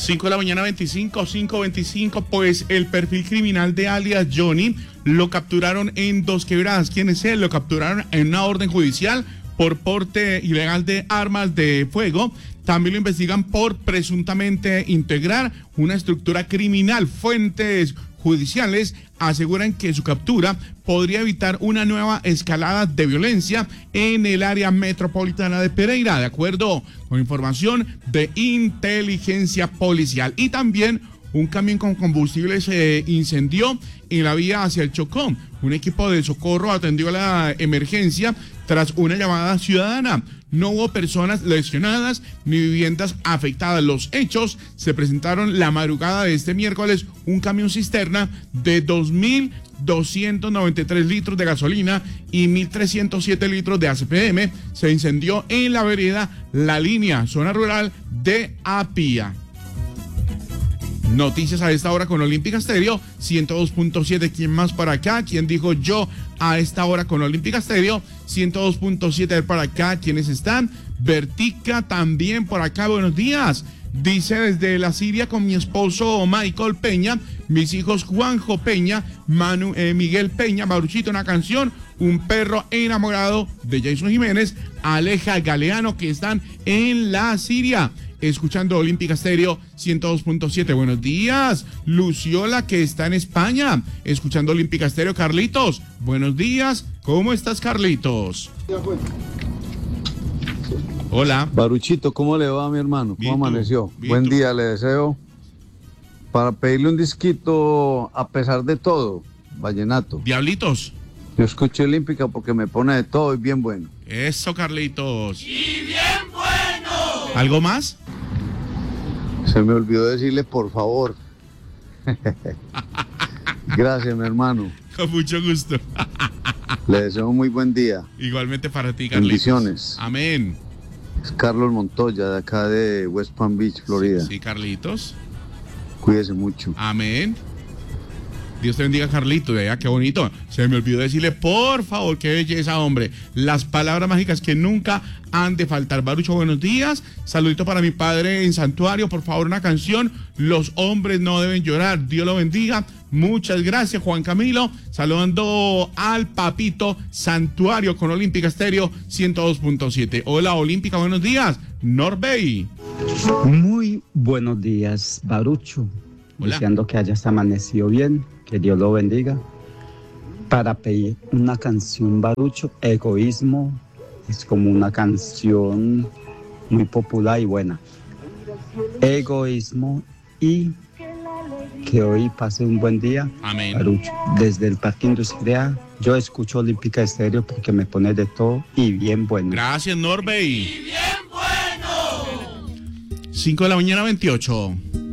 5 de la mañana 25, 5:25, pues el perfil criminal de alias Johnny lo capturaron en Dos Quebradas. ¿Quién es él? Lo capturaron en una orden judicial por porte ilegal de armas de fuego. También lo investigan por presuntamente integrar una estructura criminal. Fuentes judiciales aseguran que su captura podría evitar una nueva escalada de violencia en el área metropolitana de Pereira, de acuerdo con información de inteligencia policial. Y también un camión con combustible se incendió en la vía hacia el Chocó. Un equipo de socorro atendió la emergencia tras una llamada ciudadana. No hubo personas lesionadas ni viviendas afectadas. Los hechos se presentaron la madrugada de este miércoles. Un camión cisterna de 2.293 litros de gasolina y 1.307 litros de ACPM se incendió en la vereda La Línea, zona rural de Apía. Noticias a esta hora con Olímpica Estéreo 102.7. ¿Quién más para acá? ¿Quién dijo yo a esta hora con Olímpica Estéreo 102.7? Para acá, ¿quiénes están? Vertica también por acá, buenos días. Dice desde la Siria con mi esposo Michael Peña, mis hijos Juanjo Peña, Miguel Peña, Baruchito, una canción, un perro enamorado de Jason Jiménez, Aleja Galeano, que están en la Siria. Escuchando Olímpica Estéreo 102.7. Buenos días, Luciola, que está en España. Escuchando Olímpica Estéreo, Carlitos. Buenos días, ¿cómo estás, Carlitos? Hola. Baruchito, ¿cómo le va, mi hermano? ¿Cómo amaneció? Buen día, le deseo. Para pedirle un disquito a pesar de todo, vallenato. Diablitos. Yo escucho Olímpica porque me pone de todo y bien bueno. Eso, Carlitos. Y bien bueno. ¿Algo más? Se me olvidó decirle por favor. Gracias, mi hermano. Con mucho gusto. Le deseo un muy buen día. Igualmente para ti, Carlitos. Bendiciones. Amén. Es Carlos Montoya, de acá de West Palm Beach, Florida. Sí, Carlitos. Cuídese mucho. Amén. Dios te bendiga, Carlito. Vea qué bonito. Se me olvidó decirle, por favor, qué belleza, hombre. Las palabras mágicas que nunca han de faltar. Barucho, buenos días. Saludito para mi padre en Santuario. Por favor, una canción. Los hombres no deben llorar. Dios lo bendiga. Muchas gracias, Juan Camilo. Saludando al papito Santuario con Olímpica Estéreo 102.7. Hola, Olímpica, buenos días. Norbey. Muy buenos días, Barucho. Hola. Deseando que hayas amanecido bien, que Dios lo bendiga. Para pedir una canción, Barucho, Egoísmo, es como una canción muy popular y buena. Egoísmo, y que hoy pase un buen día. Amén. Barucho, desde el Parque Industrial, yo escucho Olímpica Estéreo porque me pone de todo y bien bueno. Gracias, Norbey. Y bien bueno. 5 de la mañana, 28.